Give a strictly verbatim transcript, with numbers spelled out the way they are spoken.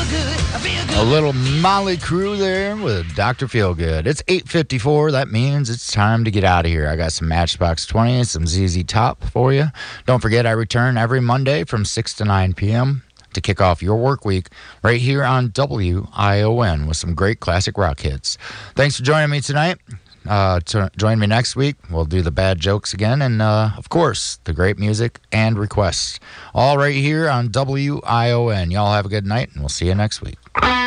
A little Molly Crew there with Doctor Feelgood. It's eight fifty-four. That means it's time to get out of here. I got some Matchbox twenty, some Z Z Top for you. Don't forget, I return every Monday from six to nine p.m. to kick off your work week right here on W I O N with some great classic rock hits. Thanks for joining me tonight. Uh, to join me next week. We'll do the bad jokes again. And, uh, of course, the great music and requests. All right here on W I O N. Y'all have a good night, and we'll see you next week.